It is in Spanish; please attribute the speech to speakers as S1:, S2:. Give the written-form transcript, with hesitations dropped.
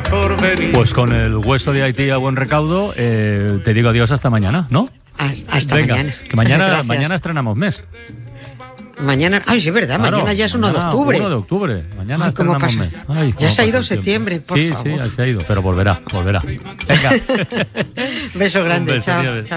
S1: por venir.
S2: Pues con el hueso de Haití a buen recaudo, te digo adiós hasta mañana, ¿no?
S3: Hasta
S2: Venga,
S3: mañana.
S2: Que mañana,
S3: Gracias.
S2: mañana estrenamos mes.
S3: Mañana, ay, sí, es verdad,
S2: Claro,
S3: mañana ya es 1 de
S2: mañana,
S3: octubre.
S2: 1 de octubre. Mañana
S3: Ay, ¿cómo
S2: estrenamos
S3: pasa?
S2: mes. Ay,
S3: Ya
S2: cómo
S3: se ha
S2: pasa
S3: ido
S2: el tiempo.
S3: septiembre, por favor.
S2: Sí, se ha ido, pero volverá. Venga.
S3: Beso grande,
S2: Un beso,
S3: chao,
S2: adiós.
S3: chao.